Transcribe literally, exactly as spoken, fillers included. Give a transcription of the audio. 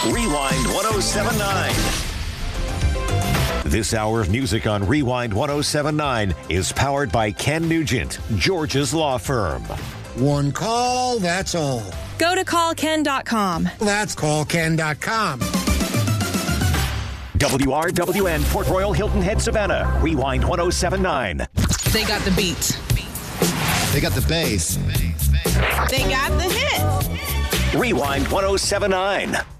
Rewind one oh seven point nine. This hour of music on Rewind one oh seven point nine is powered by Ken Nugent, George's law firm. One call, that's all. Go to call ken dot com. That's call ken dot com. W R W N, Port Royal, Hilton Head, Savannah. Rewind one oh seven point nine. They got the beat. They got the bass. They got the hit. Rewind one oh seven point nine.